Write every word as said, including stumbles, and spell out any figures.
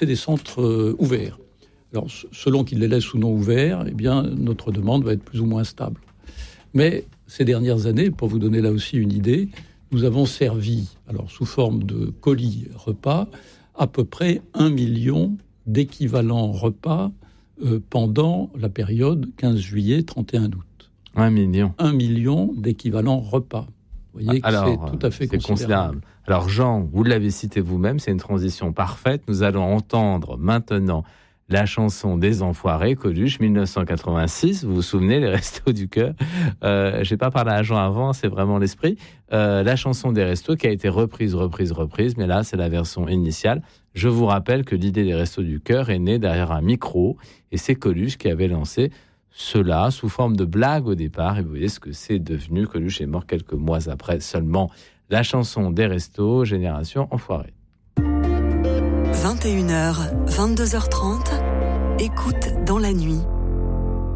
c'est des centres euh, ouverts. Alors, selon qu'ils les laissent ou non ouverts, eh bien, notre demande va être plus ou moins stable. Mais ces dernières années, pour vous donner là aussi une idée, nous avons servi, alors sous forme de colis repas, à peu près un million d'équivalents repas euh, pendant la période quinze juillet trente et un août. Un million. Un million d'équivalents repas. Vous voyez que Alors, c'est tout à fait c'est considérable. considérable. Alors Jean, vous l'avez cité vous-même, c'est une transition parfaite. Nous allons entendre maintenant la chanson des Enfoirés, Coluche, dix-neuf cent quatre-vingt-six. Vous vous souvenez, les Restos du Cœur. Euh, j'ai pas parlé à Jean avant, c'est vraiment l'esprit. Euh, la chanson des Restos qui a été reprise, reprise, reprise, mais là, c'est la version initiale. Je vous rappelle que l'idée des Restos du Cœur est née derrière un micro, et c'est Coluche qui avait lancé cela sous forme de blague au départ. Et vous voyez ce que c'est devenu. Coluche est mort quelques mois après seulement. La chanson des Restos, Génération Enfoirée. vingt et une heures, vingt-deux heures trente, écoute dans la nuit.